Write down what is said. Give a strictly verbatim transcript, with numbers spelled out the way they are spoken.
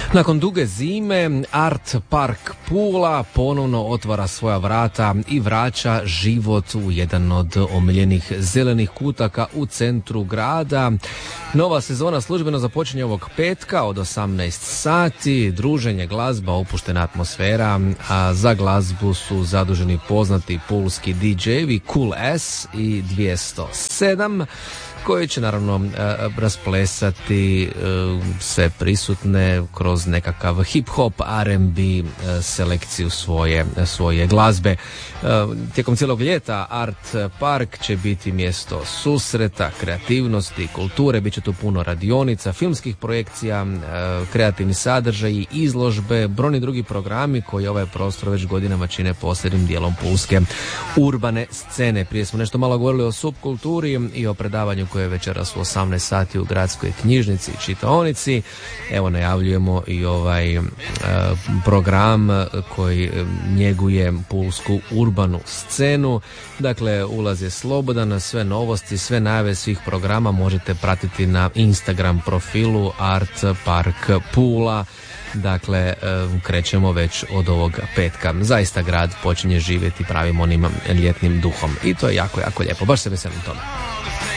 Nakon duge zime, Art Park Pula ponovno otvara svoja vrata i vraća život u jedan od omiljenih zelenih kutaka u centru grada. Nova sezona službeno započinje ovog petka od osamnaest sati, druženje, glazba, opuštena atmosfera, a za glazbu su zaduženi poznati pulski di džejevi Cool S i dvjesto sedam, koji će naravno rasplesati sve prisutne kroz nekakav hip-hop, ar en bi selekciju svoje, svoje glazbe. Tijekom cijelog ljeta Art Park će biti mjesto susreta, kreativnosti, kulture, bit će tu puno radionica, filmskih projekcija, kreativni sadržaji, izložbe, brojni drugi programi koji ovaj prostor već godinama čine posljednjim dijelom pulske urbane scene. Prije smo nešto malo govorili o subkulturi i o predavanju koje je večeras u osamnaest sati u gradskoj knjižnici i čitaonici. Evo najavljujemo i ovaj e, program koji njeguje pulsku urbanu scenu. Dakle, ulaz je slobodan, sve novosti, sve najave svih programa možete pratiti na Instagram profilu Art Park Pula. Dakle, e, krećemo već od ovog petka. Zaista grad počinje živjeti pravim onim ljetnim duhom i to je jako, jako lijepo. Baš se veselim tome.